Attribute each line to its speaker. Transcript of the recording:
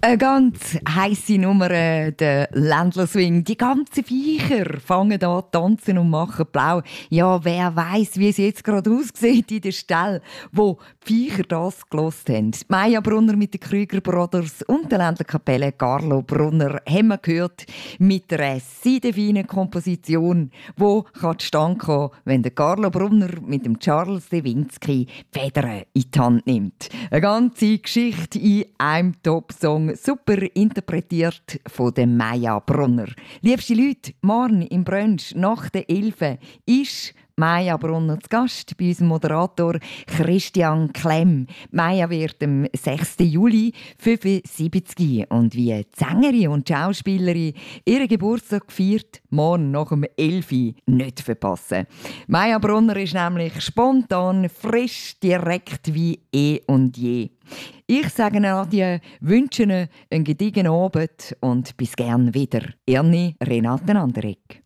Speaker 1: Eine ganz heisse Nummer, der Ländler Swing. Die ganzen Viecher fangen an tanzen und machen blau. Ja, wer weiss, wie es jetzt gerade aussieht in der Stelle, wo die Viecher das gelost haben. Maja Brunner mit den Krüger Brothers und der Ländler Kapelle Carlo Brunner haben wir gehört mit einer seidefeinen Komposition, die zustande kommen kann, wenn der Carlo Brunner mit dem Charles Lewinsky die Federn in die Hand nimmt. Eine ganze Geschichte in einem Top-Song. Super interpretiert von der Maja Brunner. Liebste Leute, morgen im Brunch nach der 11 ist Maja Brunner zu Gast bei unserem Moderator Christian Klemm. Maja wird am 6. Juli 75 und wie die Sängerin und Schauspielerin ihren Geburtstag gefeiert, morgen nach dem 11 nicht verpassen. Maja Brunner ist nämlich spontan, frisch, direkt wie und je. Ich sage Adieu, wünsche einen gediegenen Abend und bis gern wieder. Irni Renate Anderegg.